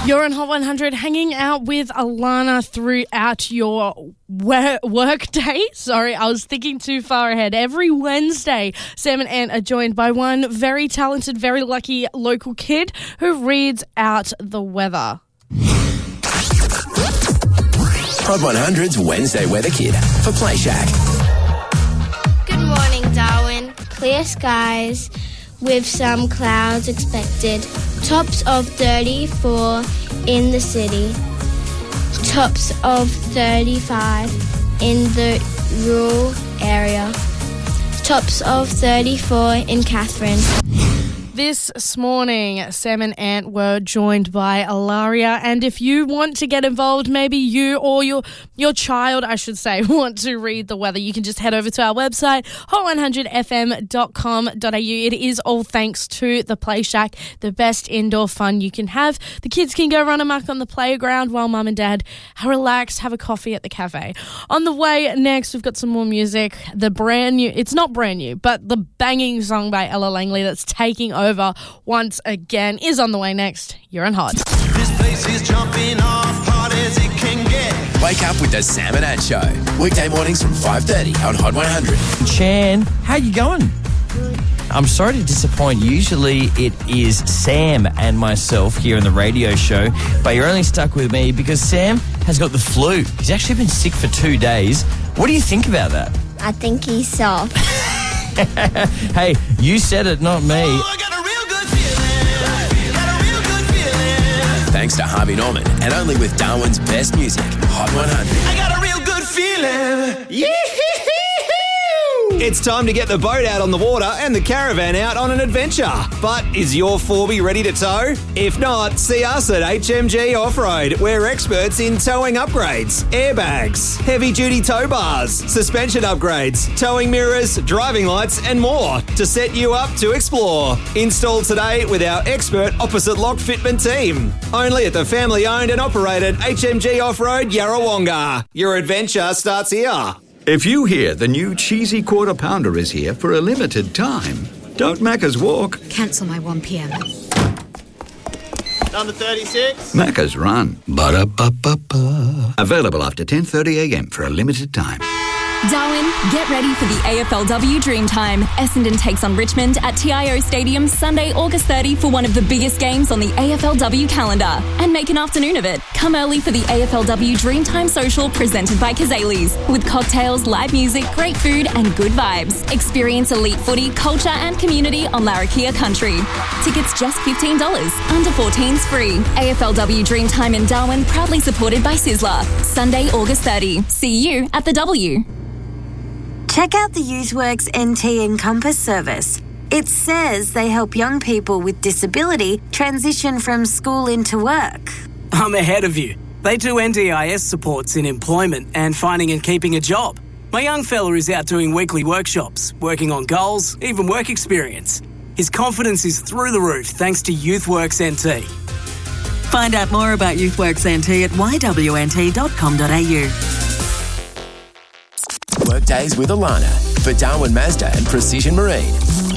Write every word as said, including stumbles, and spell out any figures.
You're on Hot one hundred hanging out with Alana throughout your wor- work day. Sorry, I was thinking too far ahead. Every Wednesday, Sam and Ant are joined by one very talented, very lucky local kid who reads out the weather. Hot one hundred's Wednesday Weather Kid for Play Shack. Good morning, Darwin. Clear skies with some clouds expected. Tops of thirty-four in the city. Tops of thirty-five in the rural area. Tops of thirty-four in Catherine. This morning, Sam and Ant were joined by Ilaria, and if you want to get involved, maybe you or your your child, I should say, want to read the weather, you can just head over to our website, hot one hundred f m dot com dot a u. It is all thanks to the Play Shack, the best indoor fun you can have. The kids can go run amok on the playground while mum and dad relax, have a coffee at the cafe. On the way next, we've got some more music. The brand new, it's not brand new, but the banging song by Ella Langley that's taking over over once again is on the way next. You're on Hot. This place is jumping off, hot as it can get. Wake up with the Sam and Ant Show. Weekday mornings from five thirty on Hot one hundred. Chan, how you going? I'm sorry to disappoint. Usually it is Sam and myself here in the radio show, but you're only stuck with me because Sam has got the flu. He's actually been sick for two days. What do you think about that? I think he's soft. Hey, you said it, not me. Oh, I got a real good feeling. Got a real good feeling. Thanks to Harvey Norman and only with Darwin's best music, Hot one hundred. I got a real good feeling. Yee-hee-hee-hoo! It's time to get the boat out on the water and the caravan out on an adventure. But is your four B ready to tow? If not, see us at H M G Off-Road. We're experts in towing upgrades, airbags, heavy-duty tow bars, suspension upgrades, towing mirrors, driving lights and more to set you up to explore. Install today with our expert opposite lock fitment team. Only at the family-owned and operated H M G Off-Road Yarrawonga. Your adventure starts here. If you hear the new cheesy quarter pounder is here for a limited time, don't Macca's walk. Cancel my one p m. Number thirty-six. Macca's run. Ba-da-ba-ba-ba. Available after ten thirty a m for a limited time. Darwin, get ready for the A F L W Dreamtime. Essendon takes on Richmond at T I O Stadium Sunday, August thirtieth for one of the biggest games on the A F L W calendar. And make an afternoon of it. Come early for the A F L W Dreamtime Social presented by Kazali's. With cocktails, live music, great food and good vibes. Experience elite footy, culture and community on Larrakia Country. Tickets just fifteen dollars. Under fourteens free. A F L W Dreamtime in Darwin proudly supported by Sizzler. Sunday, August thirtieth. See you at the W. Check out the YouthWorks N T Encompass service. It says they help young people with disability transition from school into work. I'm ahead of you. They do N D I S supports in employment and finding and keeping a job. My young fella is out doing weekly workshops, working on goals, even work experience. His confidence is through the roof thanks to YouthWorks N T. Find out more about YouthWorks N T at y w n t dot com dot a u. Workdays with Alana for Darwin Mazda and Precision Marine.